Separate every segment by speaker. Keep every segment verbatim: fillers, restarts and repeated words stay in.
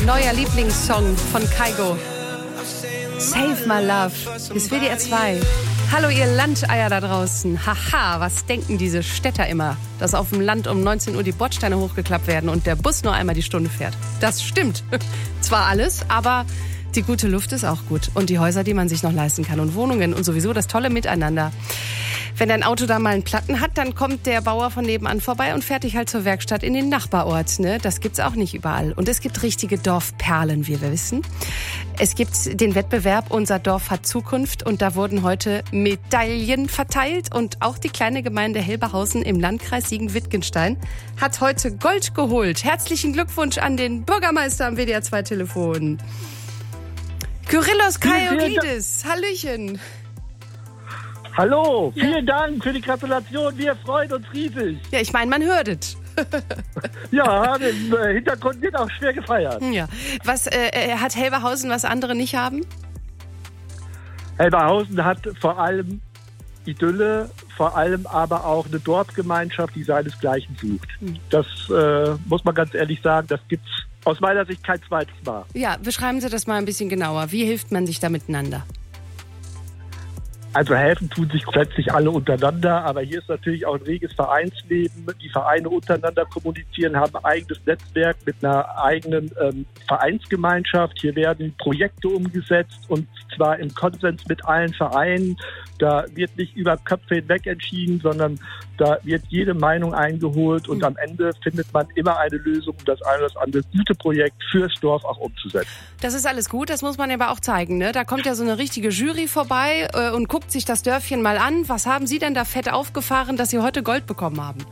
Speaker 1: Neuer Lieblingssong von Kygo. Save My Love. Bis W D R zwei. Hallo ihr Landeier da draußen. Haha, was denken diese Städter immer? Dass auf dem Land um neunzehn Uhr die Bordsteine hochgeklappt werden und der Bus nur einmal die Stunde fährt. Das stimmt. Zwar alles, aber die gute Luft ist auch gut. Und die Häuser, die man sich noch leisten kann. Und Wohnungen und sowieso das tolle Miteinander. Wenn dein Auto da mal einen Platten hat, dann kommt der Bauer von nebenan vorbei und fährt dich halt zur Werkstatt in den Nachbarort. Ne? Das gibt's auch nicht überall. Und es gibt richtige Dorfperlen, wie wir wissen. Es gibt den Wettbewerb Unser Dorf hat Zukunft. Und da wurden heute Medaillen verteilt. Und auch die kleine Gemeinde Helberhausen im Landkreis Siegen-Wittgenstein hat heute Gold geholt. Herzlichen Glückwunsch an den Bürgermeister am W D R zwei Telefon. Kyrillos Kaioglidis. Hallöchen.
Speaker 2: Hallo, vielen ja. Dank für die Gratulation. Wir freuen uns riesig.
Speaker 1: Ja, ich meine, man hört es.
Speaker 2: Ja, im Hintergrund wird auch schwer gefeiert.
Speaker 1: Ja. Was äh, hat Helberhausen, was andere nicht haben?
Speaker 2: Helberhausen hat vor allem Idylle, vor allem aber auch eine Dorfgemeinschaft, die seinesgleichen sucht. Hm. Das äh, muss man ganz ehrlich sagen, das gibt's aus meiner Sicht kein zweites Mal.
Speaker 1: Ja, beschreiben Sie das mal ein bisschen genauer. Wie hilft man sich da miteinander?
Speaker 2: Also helfen tun sich grundsätzlich alle untereinander, aber hier ist natürlich auch ein reges Vereinsleben. Die Vereine untereinander kommunizieren, haben ein eigenes Netzwerk mit einer eigenen ähm, Vereinsgemeinschaft. Hier werden Projekte umgesetzt und zwar im Konsens mit allen Vereinen. Da wird nicht über Köpfe hinweg entschieden, sondern da wird jede Meinung eingeholt und mhm. am Ende findet man immer eine Lösung, um das eine oder das andere gute Projekt fürs Dorf auch umzusetzen.
Speaker 1: Das ist alles gut, das muss man aber auch zeigen. Ne? Da kommt ja so eine richtige Jury vorbei äh, und guckt sich das Dörfchen mal an. Was haben Sie denn da fett aufgefahren, dass Sie heute Gold bekommen haben?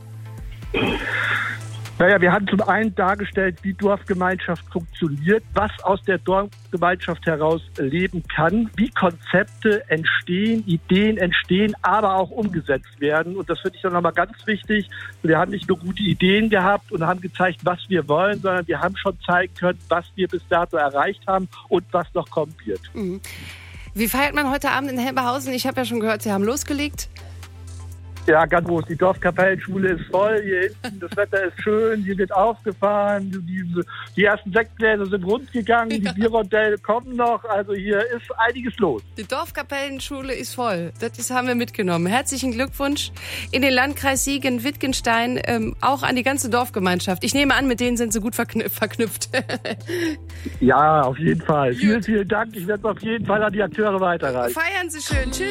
Speaker 2: Naja, wir haben zum einen dargestellt, wie Dorfgemeinschaft funktioniert, was aus der Dorfgemeinschaft heraus leben kann, wie Konzepte entstehen, Ideen entstehen, aber auch umgesetzt werden. Und das finde ich dann nochmal ganz wichtig. Wir haben nicht nur gute Ideen gehabt und haben gezeigt, was wir wollen, sondern wir haben schon zeigen können, was wir bis dato erreicht haben und was noch kommen wird.
Speaker 1: Mhm. Wie feiert man heute Abend in Helberhausen? Ich habe ja schon gehört, Sie haben losgelegt.
Speaker 2: Ja, ganz groß. Die Dorfkapellenschule ist voll. Hier hinten, das Wetter ist schön. Hier wird aufgefahren. Die, die ersten Sektgläser sind rund gegangen. Ja. Die Bierrondelle kommen noch. Also hier ist einiges los.
Speaker 1: Die Dorfkapellenschule ist voll. Das haben wir mitgenommen. Herzlichen Glückwunsch in den Landkreis Siegen-Wittgenstein, ähm, auch an die ganze Dorfgemeinschaft. Ich nehme an, mit denen sind Sie gut verknü- verknüpft.
Speaker 2: Ja, auf jeden Fall. Gut. Vielen, vielen Dank. Ich werde es auf jeden Fall an die Akteure weiterreichen.
Speaker 1: Feiern Sie schön. Tschüss.